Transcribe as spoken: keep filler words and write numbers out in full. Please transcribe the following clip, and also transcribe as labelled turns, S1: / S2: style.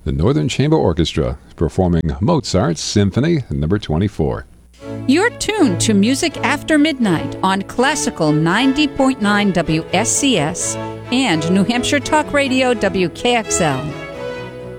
S1: The Northern Chamber Orchestra performing Mozart's Symphony Number twenty-four.
S2: You're tuned to Music After Midnight on Classical ninety point nine W S C S and New Hampshire Talk Radio W K X L.